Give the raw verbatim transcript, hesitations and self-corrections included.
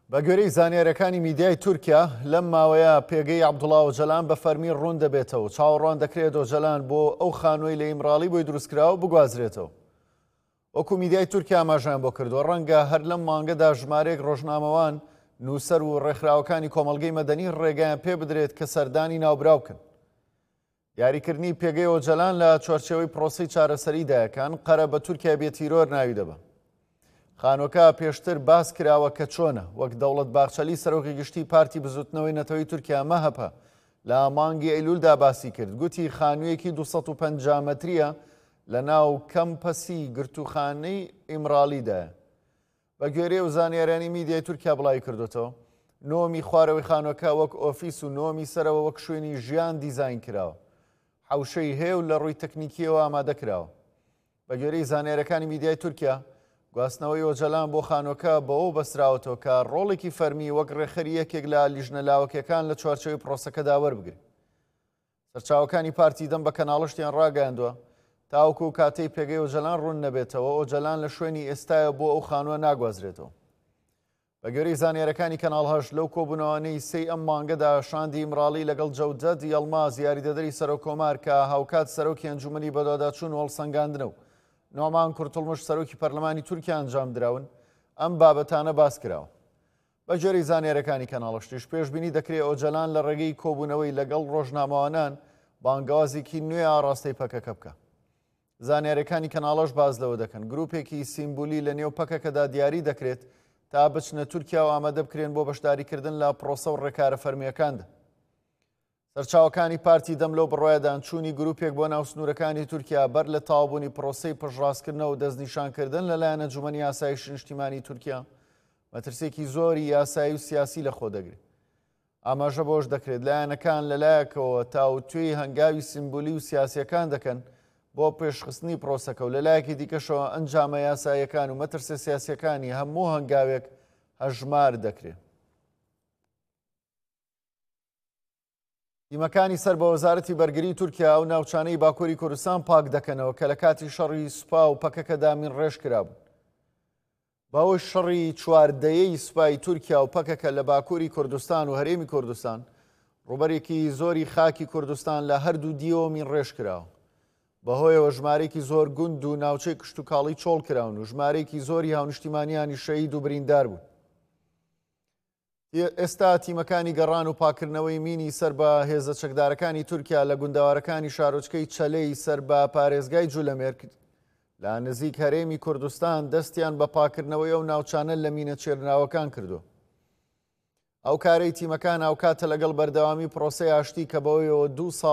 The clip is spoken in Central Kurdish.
بە گوێرەی زانیاریەکانی میدیای تورکیا لەم ماوەیە پێگەی عەبدوڵڵا ئۆجەلان بە فەرمی ڕوون دەبێتەوە. چاوەڕوان دەکرێت ئۆجەلان بۆ ئەو خانووی لە ئیمراڵی بۆی دروستکراوە بگوازرێتەوە. وەکو میدیای تورکیا ئاماژەیان بۆ کردووە ڕەنگە هەر لەم مانگەدا ژمارەیەک ڕۆژنامەوان نووسەر و ڕێکخراوەکانی کۆمەڵگەی مەدەنی ڕێگەیان پێ بدرێت کە سەردانی ناوبراو بکەن. یاریکردنی پێگەی ئۆجەلان لە چوارچێوەی پرۆسەی چارەسەریدایەکان قەرە بە تورکیا بێتیرۆر ناوی دەبە. خانۆکە پێشتر باس کراوە کە چۆنە وەک دەوڵەت باخچەلی سەرۆکی گشتی پارتی بزوتنەوەی نەتەوەی تورکیا مەهەپە لە مانگی ئەیلولدا باسی کرد. گوتی خانوویەکی دووسەد و پەنجا مەتریە لە ناو کەمپەسی گرتوخانەی ئیمراڵیدایە. بە گوێرەی و زانیاریانی میدیای تورکیا بڵاوی کردوتەوە نۆمی خوارەوەی خانۆکە وەک ئۆفیس و نۆمی سەرەوە وەک شوێنی ژیان دیزاین کراوە. حوشەی هێو لە ڕووی تەکنیکیەوە ئامادە کراوە. بە گوێرەی زانیاریەکانی میدیای تورکیا گواستنەوەی ئۆجەلان بۆ خانۆکە بەوە بەسراوەتەوە کە ڕۆڵێکی فەرمی وەک ڕێخەری یەکێک لە لیژنە لاوەکیەکان لە چوارچێوەی پرۆسەکەدا وەربگرێت. سەرچاوەکانی پارتی دەم بە کەناڵشتیان ڕاگەیاندووە تاوەکو و کاتەی پێگەی ئۆجەلان ڕوون نەبێتەوە ئۆجەلان لە شوێنی ئێستایە بۆ ئەو خانووە ناگوازرێتەوە. بە گوێرەی زانیاریەکانی کەناڵ هەشت لەو کۆبوونەوەانەی سێی ئەم مانگەدا شاندی ئیمراڵی لەگەڵ جەودەد یەڵماز یاریدەدەری سەرۆکۆمار کە هاوکات سەرۆکی ئەنجومەنی بەدواداچوون و هەڵسەنگاندنەوە نۆمان کورتڵمش سەرۆکی پەرلەمانی تورکیا ئەنجام دراون ئەم بابەتانە باس کراوە. بە گوێرەی زانیاریەکانی کەناڵشتیش پێشبینی دەکرێت ئۆجەلان لە ڕێگەی کۆبوونەوەی لەگەڵ ڕۆژنامەوانان بانگوازێکی نوێ ئاڕاستەی پەکەکە بکە. زانیاریەکانی کەناڵەش باز لەوە دەکەن گروپێکی سیمبولی لە نێو پەکەکەدا دیاری دەکرێت تا بچنە تورکیا و ئامادە بکرێن بۆ بەشداریکردن لە پرۆسە و ڕێکارە فەرمیەکاندا. سەرچاوەکانی پارتی دەم لەو بڕۆیەدان چوونی گروپێک بۆ ناو سنوورەکانی تورکیا بەر لە تاوابوونی پرۆسەی پشڕاستکردنەوە و دەستنیشانکردن لەلایەن ئەنجومەنی یاسایی نیشتیمانی تورکیا مەترسێکی زۆری یاسایی و سیاسی لە خۆ دەگرێت. ئاماژە بۆش دەکرێت لایەنەکان لەلایەکەوە تاوتوێی هەنگاوی سیمبولی و سیاسیەکان دەکەن بۆ پێشخستنی پرۆسەکە و لەلایەکی دیکەشەوە ئەنجامە یاساییەکان و مەترسە سیاسیەکانی هەموو هەنگاوێک هەژمار دەکرێت. تیمەکانی سەر بە وەزارەتی بەرگری تورکیا و ناوچانەی باکووری کوردستان پاک دەکەنەوە کە لە کاتی شەڕی سوپا و پەکەکەدا مین ڕێژ کرابوون. باوەی شەڕی چواردەیەی سوپای تورکیا و پەکەکە لە باکووری کوردستان و هەرێمی کوردستان ڕوبەرێکی زۆری خاکی کوردستان لە هەردوو دیەوە مین ڕێژ کراوە. بەهۆیەوە ژمارەیەکی زۆر گوند و ناوچەی کشت و کاڵی چۆڵ کراون و ژمارەیەکی زۆری هاونیشتیمانیانی شەهید و بریندار بوون. ئێستا تیمەکانی گەڕان و پاکردنەوەی مینی سەر بە هێزە چەکدارەکانی تورکیا لە گوندەوارەکانی شارۆچکەی چەلەی سەر بە پارێزگای جوولەمێر کرد لە نزیک هەرێمی کوردستان دەستیان بە پاکردنەوەی ئەو ناوچانە لە مینە چێرناوەکان کردو. ئەو کارەی تیمەکان ئەو کاتە لەگەڵ بەردەوامی پرۆسەی ئاشتی کە بەوەیەوە دوو ساڵ